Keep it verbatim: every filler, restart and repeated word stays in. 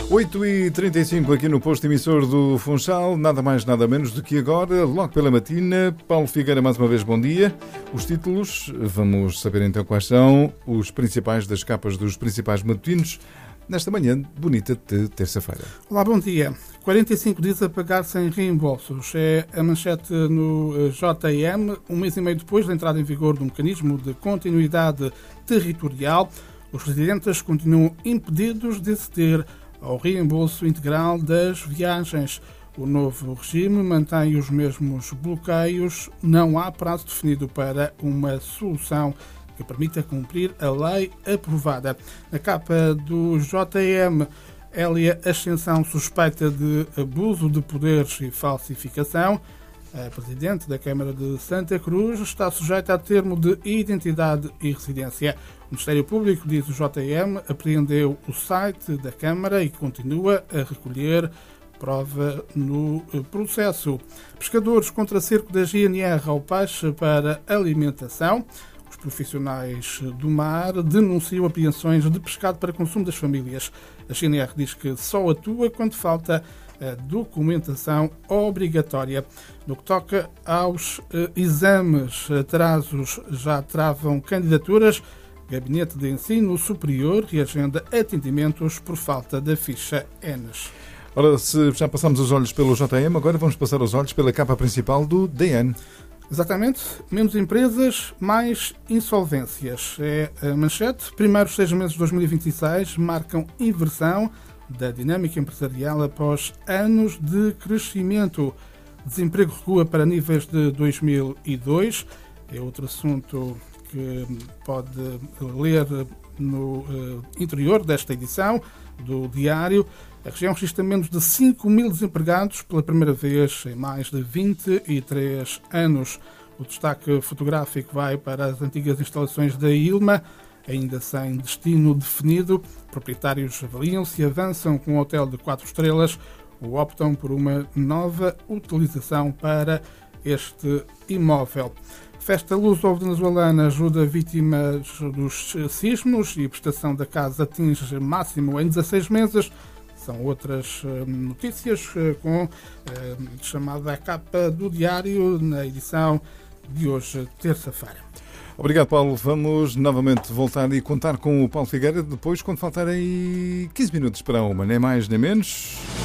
oito e trinta e cinco aqui no posto emissor do Funchal, nada mais nada menos do que agora, logo pela matina. Paulo Figueira, mais uma vez, bom dia. Os títulos, vamos saber então quais são os principais das capas dos principais matutinos nesta manhã bonita de terça-feira. Olá, bom dia. quarenta e cinco dias a pagar sem reembolsos. É a manchete no J M, um mês e meio depois da entrada em vigor do mecanismo de continuidade territorial. Os residentes continuam impedidos de aceder ao reembolso integral das viagens. O novo regime mantém os mesmos bloqueios. Não há prazo definido para uma solução que permita cumprir a lei aprovada. Na capa do J M, Hélia Ascensão suspeita de abuso de poderes e falsificação. A presidente da Câmara de Santa Cruz está sujeita a termo de identidade e residência. O Ministério Público, diz o J M, apreendeu o site da Câmara e continua a recolher prova no processo. Pescadores contra cerco da G N R ao peixe para alimentação. Os profissionais do mar denunciam apreensões de pescado para consumo das famílias. A G N R diz que só atua quando falta a documentação obrigatória. No que toca aos eh, exames, atrasos já travam candidaturas. Gabinete de Ensino Superior reagenda atendimentos por falta da ficha Enes. Ora, se já passamos os olhos pelo J M, agora vamos passar os olhos pela capa principal do D N. Exatamente. Menos empresas, mais insolvências. É a manchete. Primeiros seis meses de dois mil e vinte e seis marcam inversão da dinâmica empresarial após anos de crescimento. Desemprego recua para níveis de dois mil e dois. É outro assunto que pode ler no interior desta edição do Diário. A região registra menos de cinco mil desempregados pela primeira vez em mais de vinte e três anos. O destaque fotográfico vai para as antigas instalações da Ilma, ainda sem destino definido. Proprietários avaliam-se e avançam com um hotel de quatro estrelas ou optam por uma nova utilização para este imóvel. Festa luso-venezuelana ajuda vítimas dos sismos e a prestação da casa atinge máximo em dezasseis meses. São outras notícias com a chamada capa do Diário na edição de hoje, terça-feira. Obrigado, Paulo. Vamos novamente voltar e contar com o Paulo Figueira depois, quando faltarem quinze minutos para uma, nem mais nem menos.